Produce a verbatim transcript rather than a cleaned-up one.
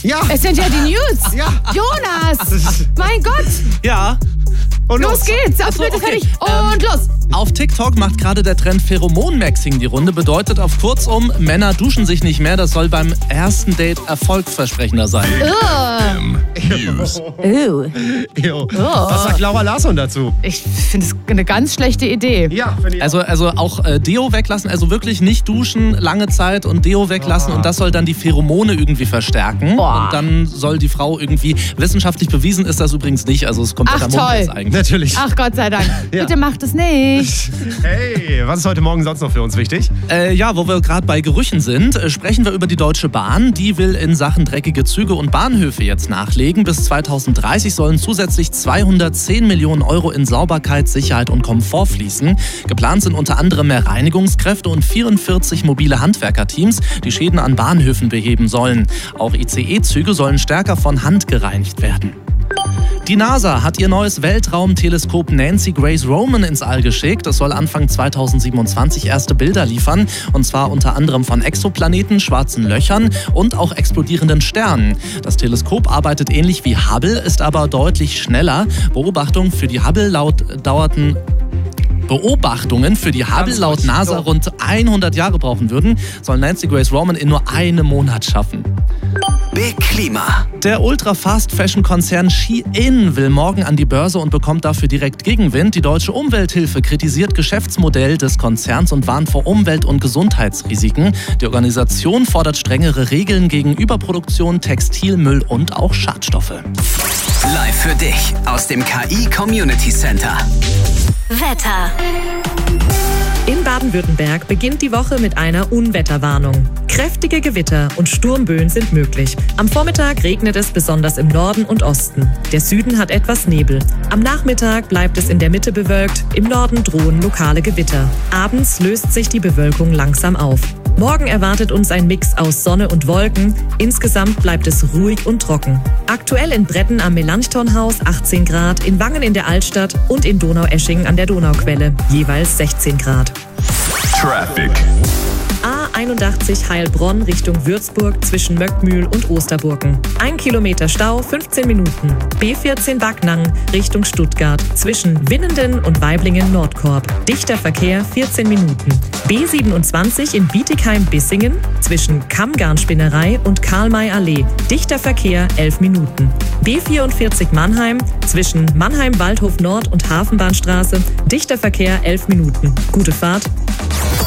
Ja. Es sind ja die News. Ja. Jonas, mein Gott. Ja. Und Los, los. geht's. Auf Achso, bitte okay. fertig. Und Ähm, los. Auf TikTok macht gerade der Trend Pheromon-Maxing die Runde. Bedeutet auf kurzum, Männer duschen sich nicht mehr. Das soll beim ersten Date erfolgsversprechender sein. News. Oh. Jo. Was sagt Laura Larsson dazu? Ich finde es eine ganz schlechte Idee. Ja, finde ich. Also, also auch äh, Deo weglassen, also wirklich nicht duschen lange Zeit und Deo weglassen Ah. und das soll dann die Pheromone irgendwie verstärken. Boah. Und dann soll die Frau irgendwie, wissenschaftlich bewiesen ist das übrigens nicht, also es kommt Ach, der Mund toll. jetzt eigentlich. Natürlich. Ach Gott sei Dank. Ja. Bitte macht es nicht. Hey, was ist heute Morgen sonst noch für uns wichtig? Äh, ja, wo wir gerade bei Gerüchen sind, äh, sprechen wir über die Deutsche Bahn. Die will in Sachen dreckige Züge und Bahnhöfe jetzt nachlegen. Bis zweitausenddreißig sollen zusätzlich zweihundertzehn Millionen Euro in Sauberkeit, Sicherheit und Komfort fließen. Geplant sind unter anderem mehr Reinigungskräfte und vierundvierzig mobile Handwerkerteams, die Schäden an Bahnhöfen beheben sollen. Auch I C E-Züge sollen stärker von Hand gereinigt werden. Die NASA hat ihr neues Weltraumteleskop Nancy Grace Roman ins All geschickt. Es soll Anfang zweitausendsiebenundzwanzig erste Bilder liefern. Und zwar unter anderem von Exoplaneten, schwarzen Löchern und auch explodierenden Sternen. Das Teleskop arbeitet ähnlich wie Hubble, ist aber deutlich schneller. Beobachtungen für die Hubble laut dauerten... Beobachtungen für die Hubble laut NASA rund hundert Jahre brauchen würden, soll Nancy Grace Roman in nur einem Monat schaffen. Big Klima. Der Ultra-Fast-Fashion-Konzern Shein will morgen an die Börse und bekommt dafür direkt Gegenwind. Die Deutsche Umwelthilfe kritisiert Geschäftsmodell des Konzerns und warnt vor Umwelt- und Gesundheitsrisiken. Die Organisation fordert strengere Regeln gegen Überproduktion, Textilmüll und auch Schadstoffe. Live für dich aus dem K I Community Center. Wetter. In Baden-Württemberg beginnt die Woche mit einer Unwetterwarnung. Kräftige Gewitter und Sturmböen sind möglich. Am Vormittag regnet es besonders im Norden und Osten. Der Süden hat etwas Nebel. Am Nachmittag bleibt es in der Mitte bewölkt. Im Norden drohen lokale Gewitter. Abends löst sich die Bewölkung langsam auf. Morgen erwartet uns ein Mix aus Sonne und Wolken. Insgesamt bleibt es ruhig und trocken. Aktuell in Bretten am Melanchthonhaus achtzehn Grad, in Wangen in der Altstadt und in Donaueschingen an der Donauquelle jeweils sechzehn Grad. Traffic. A einundachtzig Heilbronn Richtung Würzburg zwischen Möckmühl und Osterburgen. Ein Kilometer Stau, fünfzehn Minuten. B vierzehn Backnang Richtung Stuttgart zwischen Winnenden und Weiblingen-Nordkorb. Dichter Verkehr, vierzehn Minuten. B siebenundzwanzig in Bietigheim-Bissingen zwischen Kammgarnspinnerei und Karl-May-Allee. Dichter Verkehr, elf Minuten. B vierundvierzig Mannheim zwischen Mannheim-Waldhof Nord und Hafenbahnstraße. Dichter Verkehr, elf Minuten. Gute Fahrt